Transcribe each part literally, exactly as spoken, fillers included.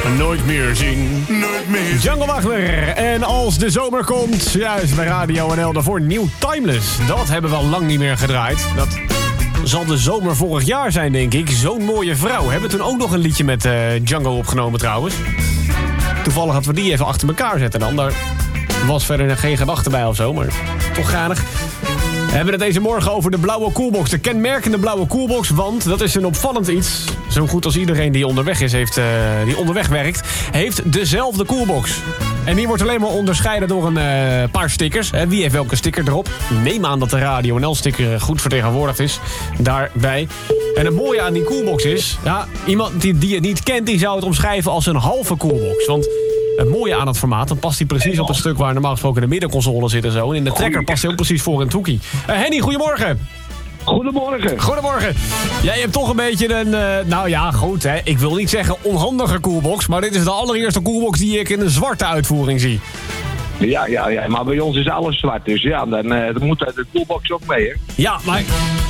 Nooit meer zien. Nooit meer zien. Jungle Wagner. En als de zomer komt, juist bij Radio N L daarvoor nieuw Timeless. Dat hebben we al lang niet meer gedraaid. Dat zal de zomer vorig jaar zijn, denk ik. Zo'n mooie vrouw. We hebben toen ook nog een liedje met uh, Jungle opgenomen trouwens. Toevallig hadden we die even achter elkaar zetten dan. Daar was verder geen gedachte bij of zo, maar toch geinig. We hebben het deze morgen over de blauwe koelbox. De kenmerkende blauwe koelbox, want dat is een opvallend iets. Zo goed als iedereen die onderweg is, heeft, uh, die onderweg werkt, heeft dezelfde koelbox. En die wordt alleen maar onderscheiden door een uh, paar stickers. Hè. Wie heeft welke sticker erop? Neem aan dat de Radio N L-sticker goed vertegenwoordigd is. Daarbij. En het mooie aan die koelbox is, ja, iemand die, die het niet kent, die zou het omschrijven als een halve koelbox. Want het mooie aan het formaat, dan past hij precies op het stuk waar normaal gesproken de middenconsole zit en zo. En in de trekker past hij ook precies voor een toekie. Uh, Henny, goedemorgen. Goedemorgen. Goedemorgen. Jij hebt toch een beetje een, uh, nou ja, goed hè. Ik wil niet zeggen onhandige koelbox, maar dit is de allereerste koelbox die ik in een zwarte uitvoering zie. Ja, ja, ja, maar bij ons is alles zwart, dus ja, dan, uh, dan moet de koelbox ook mee, hè. Ja, maar ik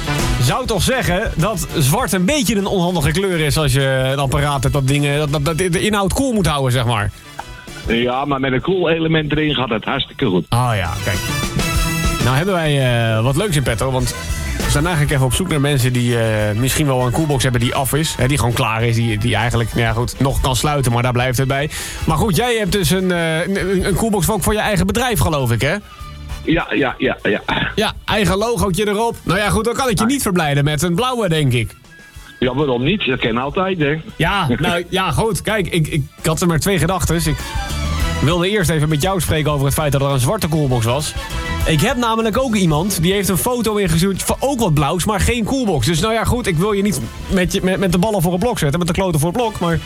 zou toch zeggen dat zwart een beetje een onhandige kleur is als je een apparaat hebt dat dingen, dat, dat, dat de inhoud koel moet houden, zeg maar. Ja, maar met een koelelement erin gaat het hartstikke goed. Ah ja, kijk. Nou hebben wij uh, wat leuks in petto, want we zijn eigenlijk even op zoek naar mensen die uh, misschien wel een koelbox hebben die af is. Hè, die gewoon klaar is, die, die eigenlijk nou ja, goed, nog kan sluiten, maar daar blijft het bij. Maar goed, jij hebt dus een, uh, een, een koelbox ook voor je eigen bedrijf, geloof ik, hè? Ja, ja, ja, ja. Ja, eigen logootje erop. Nou ja, goed, dan kan ik je niet verblijden met een blauwe, denk ik. Ja, waarom niet? Dat kan altijd, hè? Ja, nou ja, goed. Kijk, ik, ik had er maar twee gedachten. Ik wilde eerst even met jou spreken over het feit dat er een zwarte koelbox was. Ik heb namelijk ook iemand die heeft een foto ingestuurd van ook wat blauws, maar geen koelbox. Dus nou ja, goed, ik wil je niet met, je, met, met de ballen voor het blok zetten, met de kloten voor het blok. Maar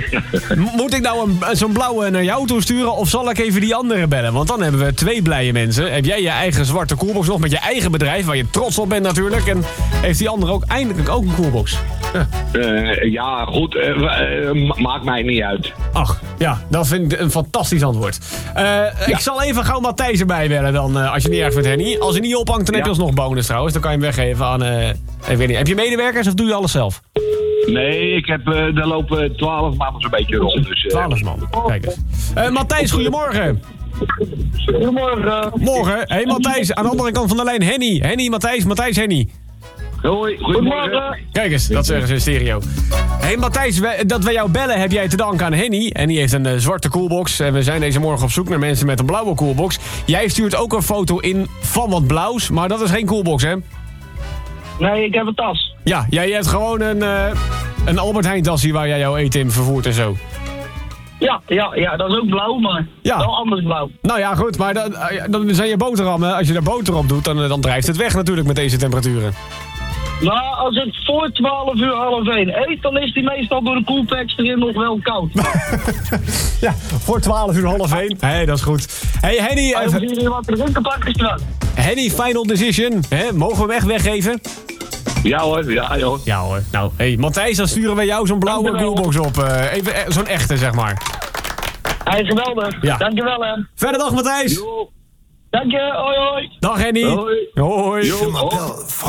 moet ik nou een, zo'n blauwe naar jou toe sturen of zal ik even die andere bellen? Want dan hebben we twee blije mensen. Heb jij je eigen zwarte koelbox nog met je eigen bedrijf, waar je trots op bent natuurlijk. En heeft die andere ook eindelijk ook een koelbox? Ja, uh, ja goed, uh, uh, maakt mij niet uit. Ach, ja, dat vind ik een fantastisch antwoord. Uh, ja. Ik zal even gauw Matthijs erbij bellen dan, uh, als je niet erg vindt, Henny. Als hij niet ophangt, dan heb je ja. alsnog bonus trouwens. Dan kan je hem weggeven aan, uh, ik weet niet. Heb je medewerkers of doe je alles zelf? Nee, ik heb, uh, daar lopen twaalf man zo'n beetje rond. Dus, uh... twaalf man, kijk eens. Uh, Matthijs, goedemorgen. Goedemorgen. Morgen. Hé hey, Matthijs, aan de andere kant van de lijn Henny. Henny, Matthijs, Matthijs, Henny. Hoi, goedemorgen. Kijk eens, dat zeggen ze in stereo. Hé hey Matthijs, dat wij jou bellen heb jij te danken aan Henny. En die heeft een uh, zwarte koelbox. En we zijn deze morgen op zoek naar mensen met een blauwe koelbox. Jij stuurt ook een foto in van wat blauws, maar dat is geen koelbox, hè? Nee, ik heb een tas. Ja, jij hebt gewoon een, uh, een Albert Heijn tasje waar jij jouw eten in vervoert en zo. Ja, ja, ja, dat is ook blauw, maar ja. wel anders blauw. Nou ja, goed, maar dan, dan zijn je boterhammen, als je er boter op doet, dan, dan drijft het weg natuurlijk met deze temperaturen. Nou, als ik voor twaalf uur half één eet, dan is die meestal door de koelpacks erin nog wel koud. Ja, voor twaalf uur half één. Hé, hey, dat is goed. Hé, hey, Henny. Als je hier wat drinken pakken staan. Henny, final decision. Hè? Mogen we hem echt weggeven? Ja hoor, ja joh. Ja hoor. Nou, hé, hey, Matthijs, dan sturen we jou zo'n blauwe koelbox op. Uh, even uh, zo'n echte, zeg maar. Hij is geweldig. Ja. Dankjewel, hè. Verder dag, Matthijs. Dank je, hoi hoi. Dag, Henny. Hoi. Hoi. Hoi.